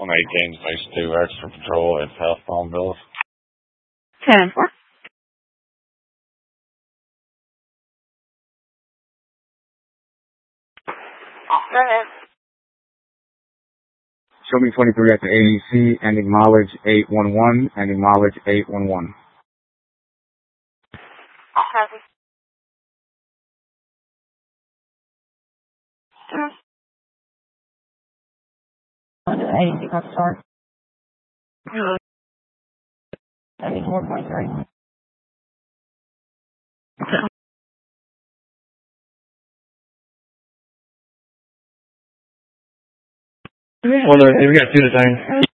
118 space 2 extra patrol at South Palm Villas. 10-4. Go ahead. Show me 23 at the AEC, ending mileage 811, ending mileage 811. Copy. AEC clock start. 74.3. Well, we got two to time.